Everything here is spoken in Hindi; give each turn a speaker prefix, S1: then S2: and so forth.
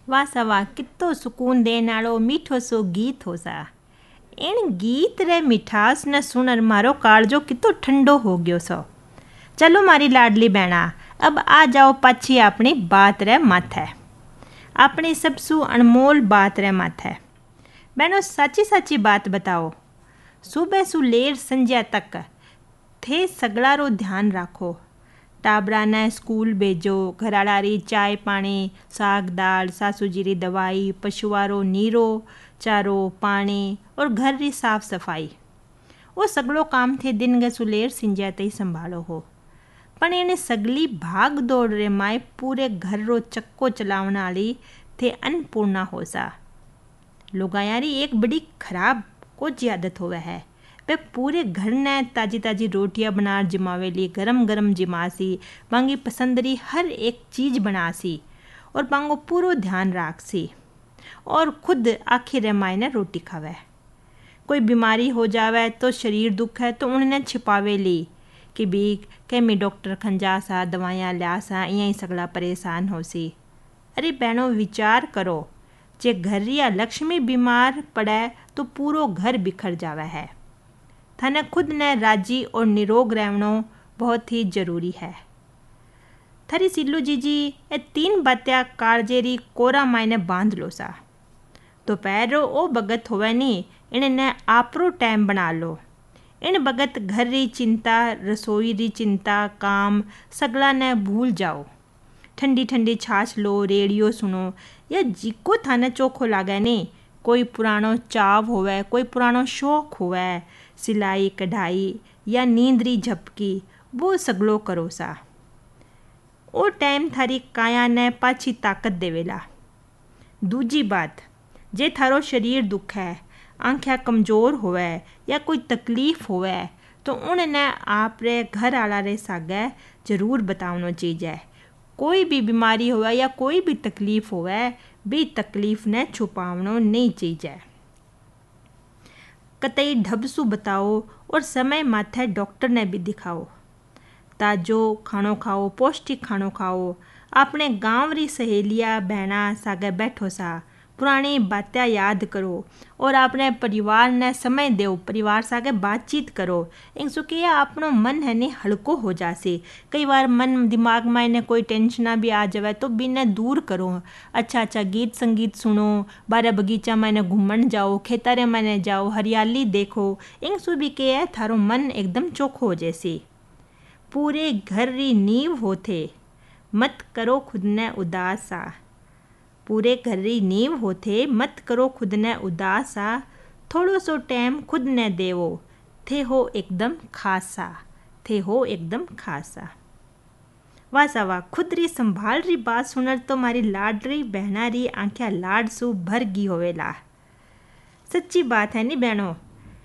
S1: वाह सा वाह, कितो सुकून देण वालो मीठो सो गीत हो सा। इन गीत रे मिठास न सुनर मारो काळजो कितो ठंडो हो गयो सो। चलो मारी लाडली बहना, अब आ जाओ पाछी अपनी बात रे माथे, अपनी सबसु अनमोल बात रे माथे। बहनों सच्ची सच्ची बात बताओ, सुबह सु लेर संध्या तक थे सगड़ा रो ध्यान राखो। टाबरा ने स्कूल भेजो, घराड़ा री चाय पानी, साग दाल, सासू जी री दवाई, पशुआ रो नीरो चारो पानी और घर री साफ सफाई। वो सगड़ो काम थे दिन गे सुलेर सिंजा तई संभालो हो। पण एने सगली भाग दौड़ रे माए पूरे घर रो चक्को चलावण वाली थे अन्नपूर्णा हो सा। लोगायारी एक बड़ी खराब कोची आदत होवे है, वे पूरे घर ने ताजी ताजी रोटियां बना जमावेली, गरम गरम जिमासी, बांगी पसंदरी हर एक चीज बनासी और बांगो पूरो ध्यान राखसी और खुद आखिर मायने रोटी खावे। कोई बीमारी हो जावे तो शरीर दुख है तो उन्हें छिपावे ली कि भी केमी डॉक्टर खंजा सा दवाइयाँ लिया सा, यहीं सगला परेशान हो सी। अरे बहनों विचार करो, जे घर या लक्ष्मी बीमार पड़े तो पूरो घर बिखर जावे है। थाने खुद ने राजी और निरोग रहना बहुत ही जरूरी है। थारी सिल्लू जीजी ये 3 बात्या कालजेरी कोरा मायने बांध लो सा। दोपहर रो ओ बगत होवे नी, इन्हें आपरो टाइम बना लो। इन बगत घर री चिंता, रसोई री चिंता, काम सगला ने भूल जाओ। ठंडी ठंडी छाछ लो, रेडियो सुनो या जिको थाने चोखो लागे नी। कोई पुरानो चाव होवे, कोई पुरानो शौक होवे, सिलाई कढ़ाई या नींदरी झपकी, वो सगलो करो सा। ओ टाइम थारी काया ने पाछी ताकत देवेला। दूजी बात, जे थारो शरीर दुख है, आंखें कमज़ोर होवे या कोई तकलीफ होवे तो उन्हें आप रे घर आला रे सागे जरूर बतावनो चाहिए। कोई भी बीमारी होवे या कोई भी तकलीफ होवे, भी तकलीफ ने छुपावनो नहीं चाहिए। कतई ढबसू बताओ और समय माथे डॉक्टर ने भी दिखाओ। ताजो खानो खाओ, पौष्टिक खानो खाओ। अपने गांव री सहेलियाँ बहना सागे बैठो सा, पुरानी बातें याद करो और अपने परिवार ने समय दो, परिवार सागे बातचीत करो। इन सुखिया अपनो मन है नहीं हल्को हो जासे। कई बार मन दिमाग में इन्हें कोई टेंशन भी आ जाए तो भी इन्हें दूर करो। अच्छा अच्छा गीत संगीत सुनो, बारे बगीचा में इन्हें घूमन जाओ, खेतारे में जाओ, हरियाली देखो। इन सुबह के है थारो मन एकदम चोखो हो जैसे। पूरे घर री नींव होते, मत करो खुद ने उदासा। पूरे घर री नींव होते, मत करो खुद ने उदासा। थोड़ो सो टाइम खुद ने देवो, थे हो एकदम खासा, थे हो एकदम खासा। वाह सा वाह, खुद री संभाल री बात सुनर तो मारी लाडरी बहना री आंखें लाड सु भर गई होवेला। सच्ची बात है नी बहनों,